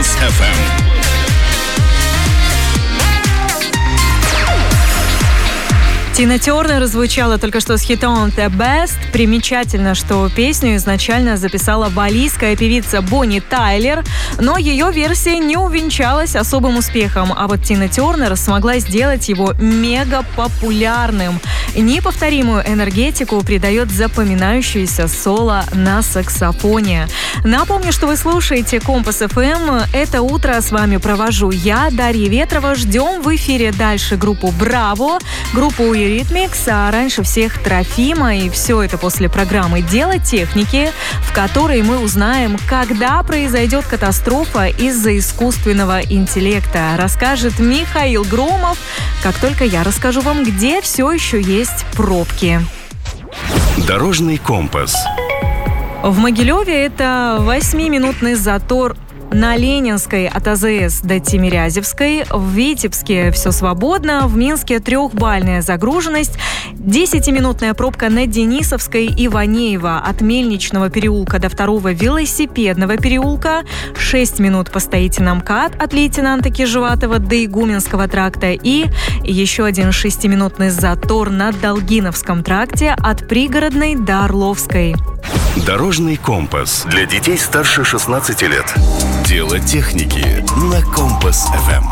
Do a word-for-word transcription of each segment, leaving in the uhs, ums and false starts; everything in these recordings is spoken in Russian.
Компас эф эм. Тина Тернер звучала только что с хитом «The Best». Примечательно, что песню изначально записала балийская певица Бонни Тайлер, но ее версия не увенчалась особым успехом, а вот Тина Тернер смогла сделать его мега популярным. Неповторимую энергетику придает запоминающееся соло на саксофоне. Напомню, что вы слушаете Компас эф эм. Это утро с вами провожу я, Дарья Ветрова. Ждем в эфире дальше группу «Браво», группу Eurythmics, а раньше всех Трофима. И все это после программы «Дело техники», в которой мы узнаем, когда произойдет катастрофа из-за искусственного интеллекта. Расскажет Михаил Громов, как только я расскажу вам, где все еще есть пробки. Дорожный компас. В Могилеве это восьмиминутный затор на Ленинской от а зэ эс до Тимирязевской. В Витебске все свободно. В Минске трехбальная загруженность. Десятиминутная пробка на Денисовской и Ванеева от Мельничного переулка до второго велосипедного переулка. Шесть минут постоите на МКАД от лейтенанта Кижеватова до Игуменского тракта. И еще один шестиминутный затор на Долгиновском тракте от Пригородной до Орловской. Дорожный компас для детей старше шестнадцати лет. Дело техники на Компас эф эм.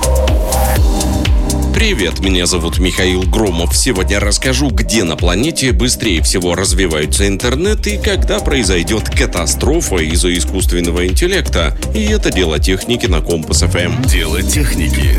Привет, меня зовут Михаил Громов. Сегодня расскажу, где на планете быстрее всего развивается интернет и когда произойдет катастрофа из-за искусственного интеллекта. И это дело техники на Компас эф эм. Дело техники.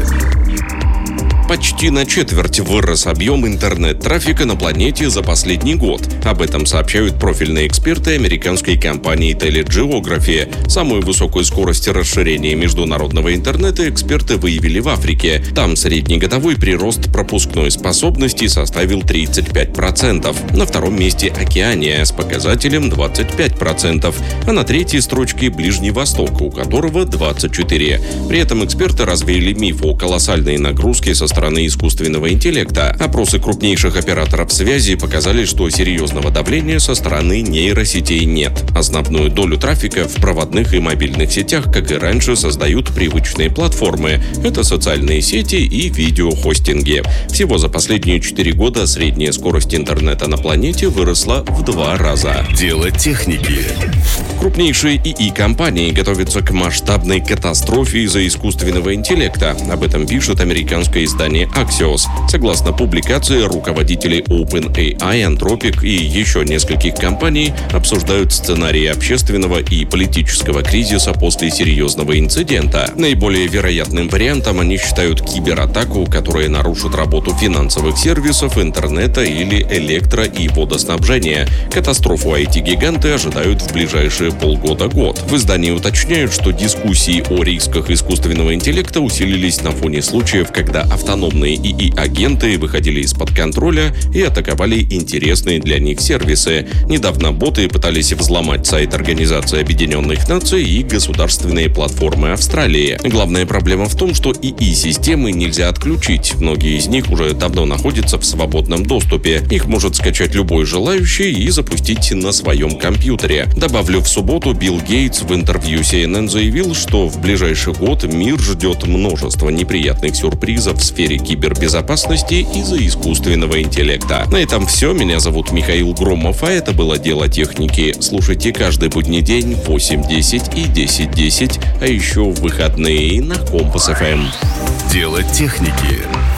Почти на четверть вырос объем интернет-трафика на планете за последний год. Об этом сообщают профильные эксперты американской компании Telegeography. Самую высокую скорость расширения международного интернета эксперты выявили в Африке. Там среднегодовой прирост пропускной способности составил тридцать пять процентов. На втором месте Океания с показателем двадцать пять процентов. А на третьей строчке Ближний Восток, у которого двадцать четыре процента. При этом эксперты развеяли миф о колоссальной нагрузке со стороны искусственного интеллекта. Опросы крупнейших операторов связи показали, что серьезного давления со стороны нейросетей нет. Основную долю трафика в проводных и мобильных сетях, как и раньше, создают привычные платформы. Это социальные сети и видеохостинги. Всего за последние четыре года средняя скорость интернета на планете выросла в два раза. Дело техники. Крупнейшие ИИ-компании готовятся к масштабной катастрофе из-за искусственного интеллекта. Об этом пишет американское издание Axios. Согласно публикации, руководители OpenAI, Anthropic и еще нескольких компаний обсуждают сценарии общественного и политического кризиса после серьезного инцидента. Наиболее вероятным вариантом они считают кибератаку, которая нарушит работу финансовых сервисов, интернета или электро- и водоснабжения. Катастрофу ай ти-гиганты ожидают в ближайшие полгода-год. В издании уточняют, что дискуссии о рисках искусственного интеллекта усилились на фоне случаев, когда автономные ИИ-агенты выходили из-под контроля и атаковали интересные для них сервисы. Недавно боты пытались взломать сайт Организации Объединенных Наций и государственные платформы Австралии. Главная проблема в том, что ИИ-системы нельзя отключить. Многие из них уже давно находятся в свободном доступе. Их может скачать любой желающий и запустить на своем компьютере. Добавлю, в субботу Билл Гейтс в интервью си эн эн заявил, что в ближайший год мир ждет множество неприятных сюрпризов в сфере кибербезопасности из-за искусственного интеллекта. На этом все. Меня зовут Михаил Громов, а это было «Дело техники». Слушайте каждый будний день в восемь десять и десять десять, а еще в выходные на Компас эф эм. Дело техники.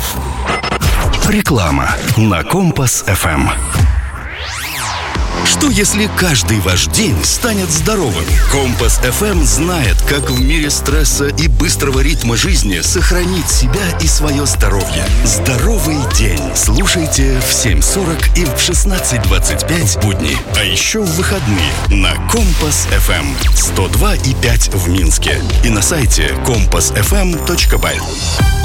Реклама на Компас эф эм. Что если каждый ваш день станет здоровым? Компас эф эм знает, как в мире стресса и быстрого ритма жизни сохранить себя и свое здоровье. Здоровый день. Слушайте в семь сорок и в шестнадцать двадцать пять будни. А еще в выходные на Компас эф эм сто два и пять в Минске и на сайте компас эф эм точка бай.